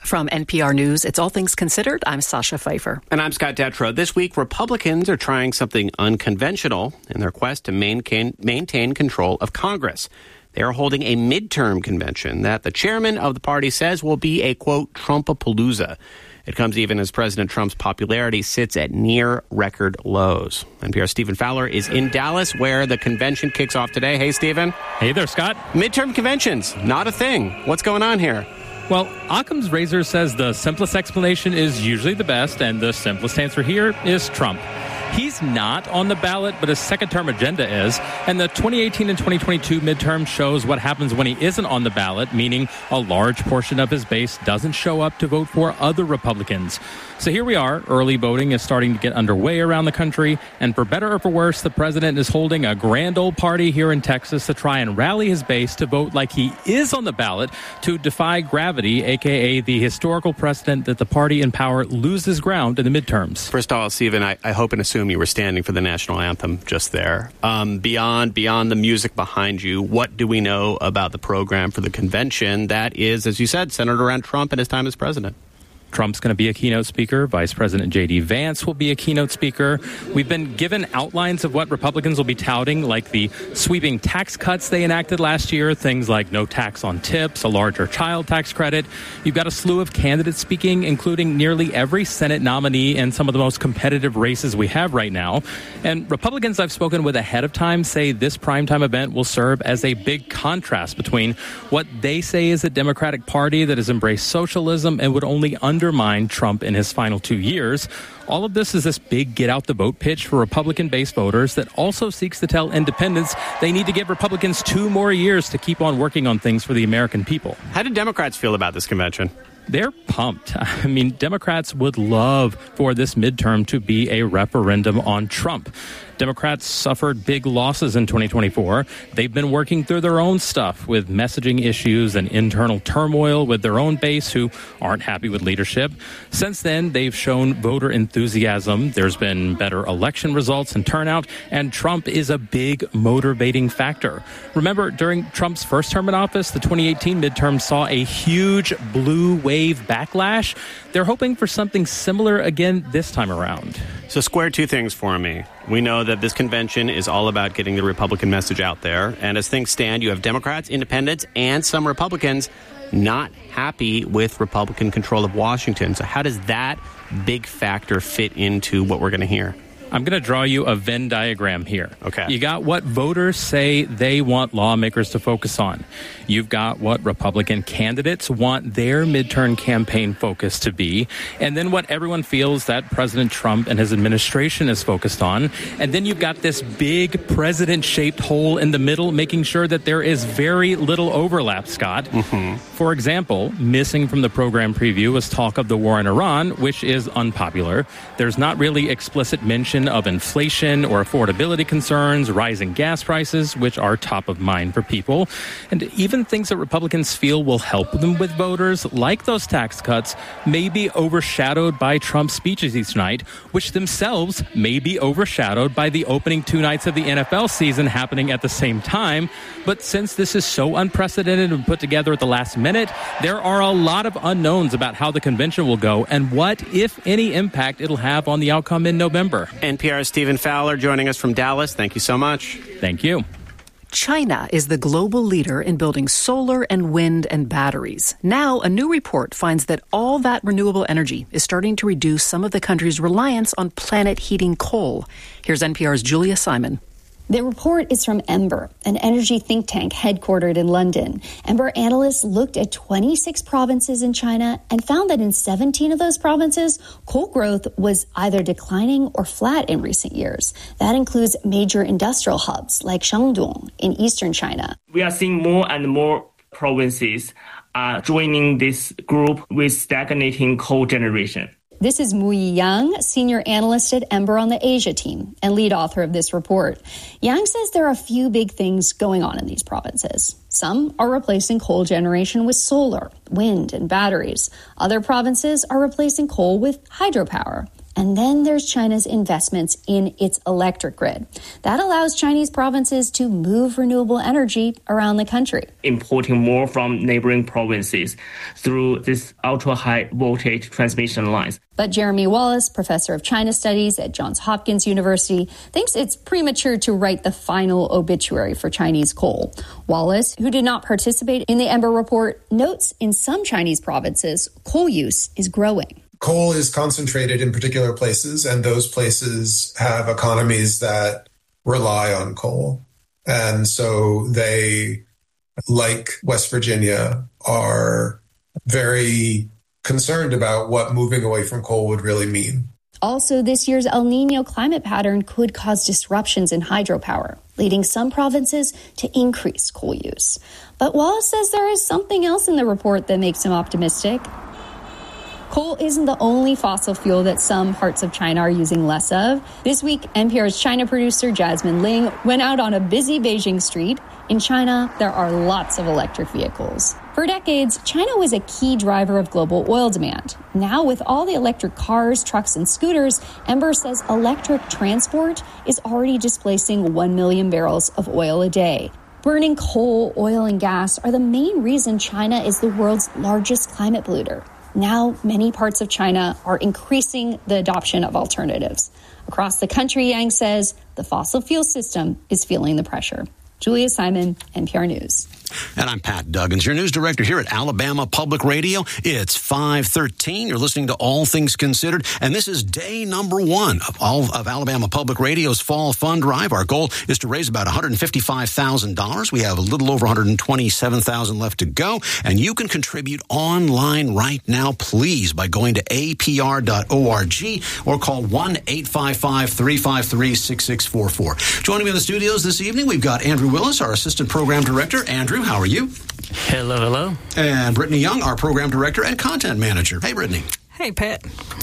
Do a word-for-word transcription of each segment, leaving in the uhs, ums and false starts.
From N P R News, it's All Things Considered. I'm Sasha Pfeiffer. And I'm Scott Detrow. This week, Republicans are trying something unconventional in their quest to maintain, maintain control of Congress. They are holding a midterm convention that the chairman of the party says will be a, quote, Trumpapalooza. It comes even as President Trump's popularity sits at near record lows. N P R's Stephen Fowler is in Dallas, where the convention kicks off today. Hey, Stephen. Hey there, Scott. Midterm conventions, not a thing. What's going on here? Well, Occam's razor says the simplest explanation is usually the best, and the simplest answer here is Trump. He's not on the ballot, but his second-term agenda is. And the twenty eighteen and twenty twenty-two midterm shows what happens when he isn't on the ballot, meaning a large portion of his base doesn't show up to vote for other Republicans. So here we are. Early voting is starting to get underway around the country. And for better or for worse, the president is holding a grand old party here in Texas to try and rally his base to vote like he is on the ballot to defy gravity, a k a the historical precedent that the party in power loses ground in the midterms. First of all, Stephen, I, I hope and assume you were standing for the national anthem just there. Um, beyond beyond the music behind you, what do we know about the program for the convention that is, as you said, centered around Trump and his time as president? Trump's going to be a keynote speaker. Vice President J D. Vance will be a keynote speaker. We've been given outlines of what Republicans will be touting, like the sweeping tax cuts they enacted last year, things like no tax on tips, a larger child tax credit. You've got a slew of candidates speaking, including nearly every Senate nominee in some of the most competitive races we have right now. And Republicans I've spoken with ahead of time say this primetime event will serve as a big contrast between what they say is a Democratic Party that has embraced socialism and would only undermine Trump in his final two years. All of this is this big get-out-the-vote pitch for Republican-based voters that also seeks to tell independents they need to give Republicans two more years to keep on working on things for the American people. How do Democrats feel about this convention? They're pumped. I mean, Democrats would love for this midterm to be a referendum on Trump. Democrats suffered big losses in twenty twenty-four. They've been working through their own stuff with messaging issues and internal turmoil with their own base who aren't happy with leadership. Since then, they've shown voter enthusiasm. There's been better election results and turnout, and Trump is a big motivating factor. Remember, during Trump's first term in office, the twenty eighteen midterm saw a huge blue wave backlash. They're hoping for something similar again this time around. So square two things for me. We know that this convention is all about getting the Republican message out there. And as things stand, you have Democrats, independents, and some Republicans not happy with Republican control of Washington. So how does that big factor fit into what we're going to hear? I'm going to draw you a Venn diagram here. Okay. You got what voters say they want lawmakers to focus on. You've got what Republican candidates want their midterm campaign focus to be. And then what everyone feels that President Trump and his administration is focused on. And then you've got this big president-shaped hole in the middle, making sure that there is very little overlap, Scott. Mm-hmm. For example, missing from the program preview was talk of the war in Iran, which is unpopular. There's not really explicit mention of inflation or affordability concerns, rising gas prices, which are top of mind for people. And even things that Republicans feel will help them with voters, like those tax cuts, may be overshadowed by Trump's speeches each night, which themselves may be overshadowed by the opening two nights of the N F L season happening at the same time. But since this is so unprecedented and put together at the last minute, there are a lot of unknowns about how the convention will go and what, if any, impact it'll have on the outcome in November. N P R's Stephen Fowler joining us from Dallas. Thank you so much. Thank you. China is the global leader in building solar and wind and batteries. Now, a new report finds that all that renewable energy is starting to reduce some of the country's reliance on planet-heating coal. Here's N P R's Julia Simon. The report is from Ember, an energy think tank headquartered in London. Ember analysts looked at twenty-six provinces in China and found that in seventeen of those provinces, coal growth was either declining or flat in recent years. That includes major industrial hubs like Shandong in eastern China. We are seeing more and more provinces are joining this group with stagnating coal generation. This is Mu Yang, senior analyst at Ember on the Asia team and lead author of this report. Yang says there are a few big things going on in these provinces. Some are replacing coal generation with solar, wind, and batteries. Other provinces are replacing coal with hydropower. And then there's China's investments in its electric grid. That allows Chinese provinces to move renewable energy around the country. Importing more from neighboring provinces through this ultra-high voltage transmission lines. But Jeremy Wallace, professor of China Studies at Johns Hopkins University, thinks it's premature to write the final obituary for Chinese coal. Wallace, who did not participate in the Ember report, notes in some Chinese provinces, coal use is growing. Coal is concentrated in particular places, and those places have economies that rely on coal. And so they, like West Virginia, are very concerned about what moving away from coal would really mean. Also, this year's El Nino climate pattern could cause disruptions in hydropower, leading some provinces to increase coal use. But Wallace says there is something else in the report that makes him optimistic. Coal isn't the only fossil fuel that some parts of China are using less of. This week, N P R's China producer Jasmine Ling went out on a busy Beijing street. In China, there are lots of electric vehicles. For decades, China was a key driver of global oil demand. Now, with all the electric cars, trucks, and scooters, Ember says electric transport is already displacing one million barrels of oil a day. Burning coal, oil, and gas are the main reason China is the world's largest climate polluter. Now, many parts of China are increasing the adoption of alternatives. Across the country, Yang says the fossil fuel system is feeling the pressure. Julia Simon, N P R News. And I'm Pat Duggins, your news director here at Alabama Public Radio. It's five thirteen. You're listening to All Things Considered, and this is day number one of all of Alabama Public Radio's Fall Fund Drive. Our goal is to raise about one hundred fifty-five thousand dollars. We have a little over one hundred twenty-seven thousand dollars left to go, and you can contribute online right now, please, by going to A P R dot org or call one eight five five, three five three, six six four four. Joining me in the studios this evening, we've got Andrew Willis, our Assistant Program Director. Andrew, how are you? Hello, hello. And Brittany Young, our Program Director and Content Manager. Hey, Brittany. Hey, Pat.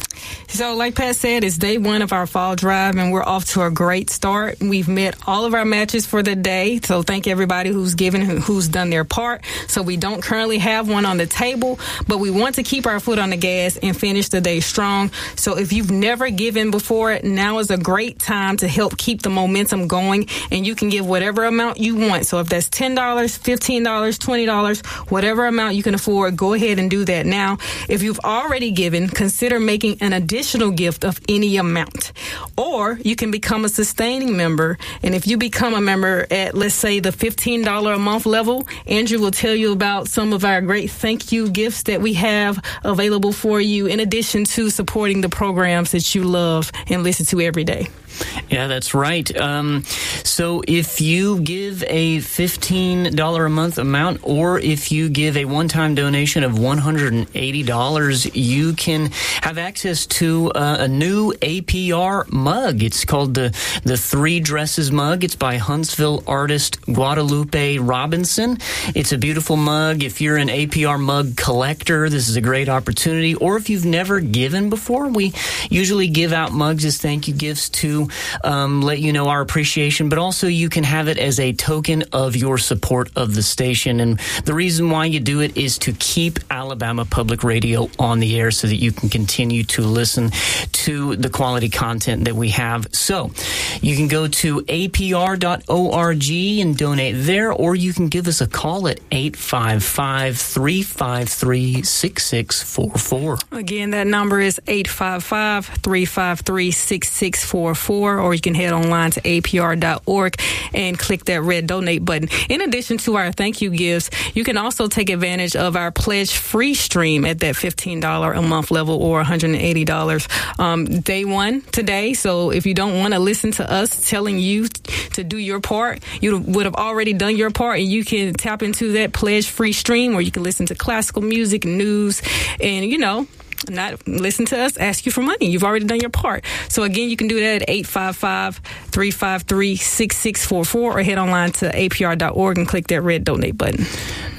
So like Pat said, it's day one of our fall drive, and we're off to a great start. We've met all of our matches for the day, so thank everybody who's given, who's done their part. So we don't currently have one on the table, but we want to keep our foot on the gas and finish the day strong. So if you've never given before, now is a great time to help keep the momentum going, and you can give whatever amount you want. So if that's ten dollars, fifteen dollars, twenty dollars, whatever amount you can afford, go ahead and do that now. If you've already given, consider making an additional gift of any amount. Or you can become a sustaining member. And if you become a member at, let's say, the fifteen dollars a month level, Andrew will tell you about some of our great thank you gifts that we have available for you, in addition to supporting the programs that you love and listen to every day. Yeah, that's right. Um, so if you give a fifteen dollars a month amount, or if you give a one-time donation of one hundred eighty dollars, you can have access to uh, a new A P R mug. It's called the, the Three Dresses mug. It's by Huntsville artist Guadalupe Robinson. It's a beautiful mug. If you're an A P R mug collector, this is a great opportunity. Or if you've never given before, we usually give out mugs as thank you gifts to Um, let you know our appreciation, but also you can have it as a token of your support of the station. And the reason why you do it is to keep Alabama Public Radio on the air so that you can continue to listen to the quality content that we have. So you can go to A P R dot org and donate there, or you can give us a call at eight five five, three five three, six six four four. Again, that number is eight five five, three five three, six six four four. Or you can head online to A P R dot org and click that red donate button. In addition to our thank you gifts, you can also take advantage of our pledge free stream at that fifteen dollars a month level or one hundred eighty dollars. Um, day one today. So if you don't want to listen to us telling you to do your part, you would have already done your part, and you can tap into that pledge free stream where you can listen to classical music, news, and, you know, not listen to us ask you for money. You've already done your part. So again, you can do that at eight five five, three five three, six six four four or head online to A P R dot org and click that red donate button.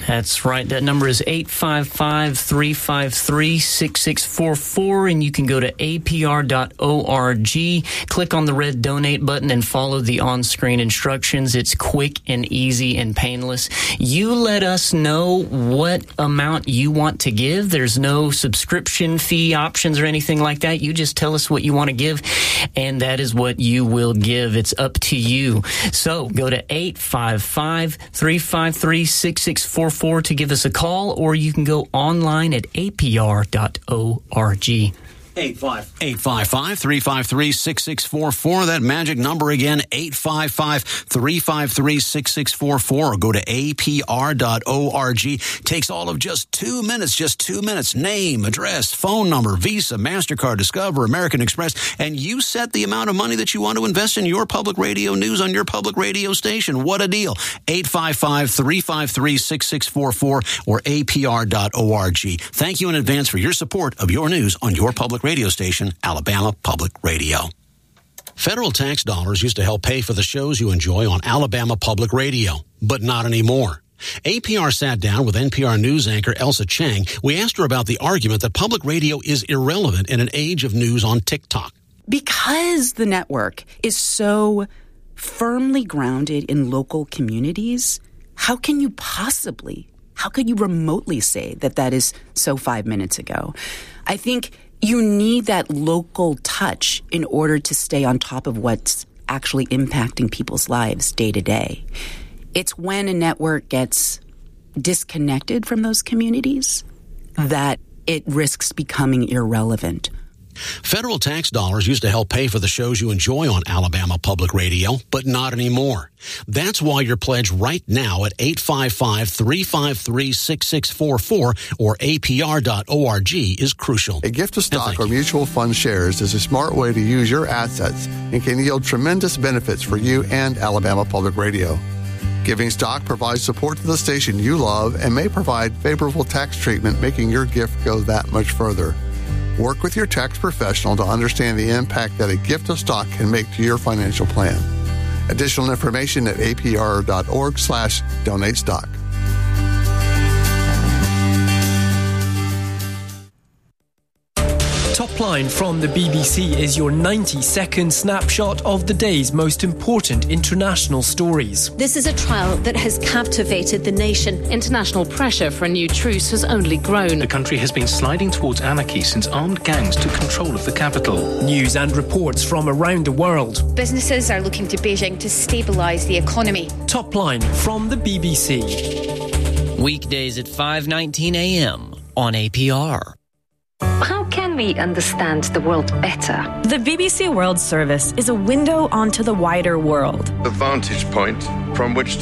That's right. That number is eight five five, three five three, six six four four, and you can go to A P R dot org, click on the red donate button, and follow the on-screen instructions. It's quick and easy and painless. You let us know what amount you want to give. There's no subscription fee options or anything like that. You just tell us what you want to give, and that is what you will give. It's up to you. So go to eight five five, three five three, six six four four to give us a call, or you can go online at A P R dot org. eight five five, three five three, six six four four. That magic number again, eight five five, three five three, six six four four, or go to A P R dot org. Takes all of just two minutes, just two minutes. Name, address, phone number, Visa, MasterCard, Discover, American Express, and you set the amount of money that you want to invest in your public radio news on your public radio station. What a deal. eight five five, three five three, six six four four or A P R dot org. Thank you in advance for your support of your news on your public radio station, Alabama Public Radio. Federal tax dollars used to help pay for the shows you enjoy on Alabama Public Radio, but not anymore. A P R sat down with N P R News anchor Elsa Chang. We asked her about the argument that public radio is irrelevant in an age of news on TikTok. Because the network is so firmly grounded in local communities, how can you possibly, how could you remotely say that that is so five minutes ago? I think you need that local touch in order to stay on top of what's actually impacting people's lives day to day. It's when a network gets disconnected from those communities that it risks becoming irrelevant. Federal tax dollars used to help pay for the shows you enjoy on Alabama Public Radio, but not anymore. That's why your pledge right now at eight five five, three five three, six six four four or A P R dot org is crucial. A gift of stock or mutual fund shares is a smart way to use your assets and can yield tremendous benefits for you and Alabama Public Radio. Giving stock provides support to the station you love and may provide favorable tax treatment, making your gift go that much further. Work with your tax professional to understand the impact that a gift of stock can make to your financial plan. Additional information at A P R dot org slash donate stock. Top Line from the B B C is your ninety-second snapshot of the day's most important international stories. This is a trial that has captivated the nation. International pressure for a new truce has only grown. The country has been sliding towards anarchy since armed gangs took control of the capital. News and reports from around the world. Businesses are looking to Beijing to stabilise the economy. Top Line from the B B C. Weekdays at five nineteen a.m. on A P R. How can we understand the world better? The B B C World Service is a window onto the wider world. The vantage point from which